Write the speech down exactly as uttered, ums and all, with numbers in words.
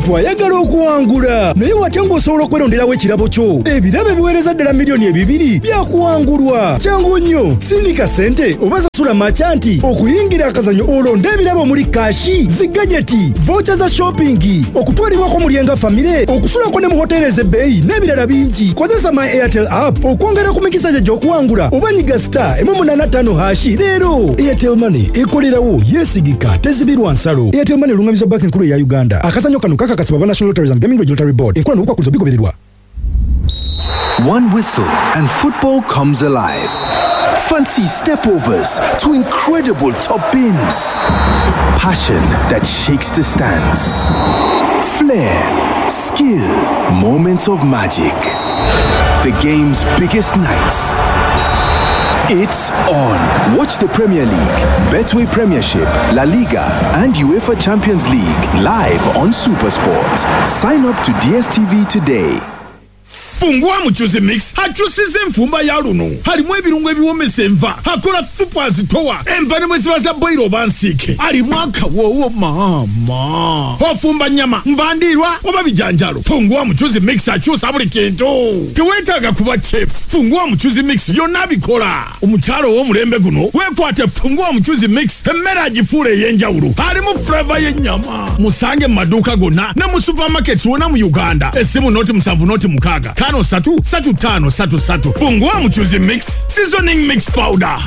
omuntu ayagala okuwangula naye watyangu osobola okweronderawo ekirabo kyo. Ebirabo biweereza ddala miliyoni ebibiri byakuwangulwa. Kyangu nnyo, sindika ssente oba sasula macanti okuyingira akazanyo olonde ebirabo omuli kashi, zigajeti, vocha za shopping, okutwalibwako mulyenga famire, okusulako ne mu hoteli ez'ebbeeyi n'ebirala bingi. Kozesa My Airtel app okwongera ku mikisa gye gy'okuwangula oba nyiga star emu munaana ttaano hashi leero. Airtel Money ekolerawo yeesigika tezibirwa nsalo. Airtel Money lungamizza banka enkulu eya Uganda. Akazanyo kano kakakasibwa ba National Lotteries and Gaming Regulatory Board. Enkola n'obukwakkulizo bigobererwa. One whistle and football comes alive. Fancy stepovers to incredible top bins. Passion that shakes the stands. Flair, skill, moments of magic. The game's biggest nights. It's on. Watch the Premier League, Betway Premiership, La Liga, and UEFA Champions League live on SuperSport. Sign up to D S T V today. Fungua Muchuzi Mix hachusize mfumba ya luno halimu ebirungo ebiwomesa enva hakola super zitowa enva ne mwesibaza boiro bansike halimu akawowo mama ofumba nyama mvandirwa oba bijanjalo. Fungua Muchuzi Mix hachusa buli kintu teweetaaga kuba chef. Fungua Muchuzi Mix yonna bikola. Omukyalo w'omulembe guno weekwate Fungua Muchuzi Mix emmere agifuula ey'enjawulo. Halimu flavor y'ennyama. Musange mu maduuka gonna ne mu supermarkets wonna mu Uganda. Essimu noti musanvu noti mukaaga. Tano satu satu tano satu satu. Fungua Muchuzi Mix seasoning mix powder.